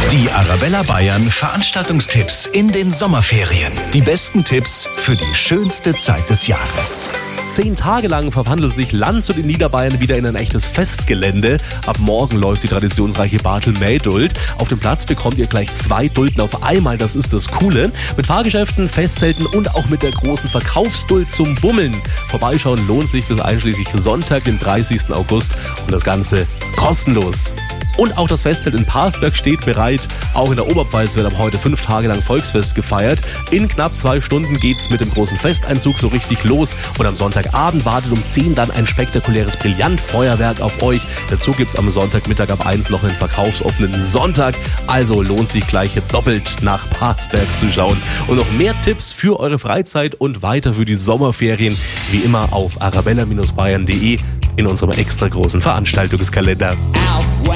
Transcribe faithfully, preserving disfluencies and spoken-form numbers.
Die Arabella Bayern Veranstaltungstipps in den Sommerferien. Die besten Tipps für die schönste Zeit des Jahres. Zehn Tage lang verwandelt sich Landshut in Niederbayern wieder in ein echtes Festgelände. Ab morgen läuft die traditionsreiche Bartel-May-Duld. Auf dem Platz bekommt ihr gleich zwei Dulden auf einmal, das ist das Coole. Mit Fahrgeschäften, Festzelten und auch mit der großen Verkaufsduld zum Bummeln. Vorbeischauen lohnt sich bis einschließlich Sonntag, den dreißigsten August. Und das Ganze kostenlos. Und auch das Festzelt in Parsberg steht bereit. Auch in der Oberpfalz wird ab heute fünf Tage lang Volksfest gefeiert. In knapp zwei Stunden geht's mit dem großen Festeinzug so richtig los. Und am Sonntagabend wartet um zehn dann ein spektakuläres Brillantfeuerwerk auf euch. Dazu gibt's am Sonntagmittag ab eins noch einen verkaufsoffenen Sonntag. Also lohnt sich gleich doppelt nach Parsberg zu schauen. Und noch mehr Tipps für eure Freizeit und weiter für die Sommerferien wie immer auf arabella Bindestrich bayern punkt de in unserem extra großen Veranstaltungskalender.